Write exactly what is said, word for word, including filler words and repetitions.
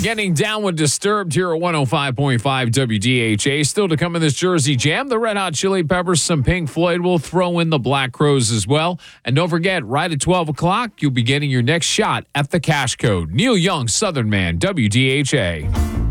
getting down with Disturbed here at one oh five point five W D H A. Still to come in this Jersey Jam, the Red Hot Chili Peppers, some Pink Floyd. We'll throw in the Black Crowes as well. And don't forget, right at twelve o'clock, you'll be getting your next shot at the Cash Code. Neil Young, Southern Man, W D H A.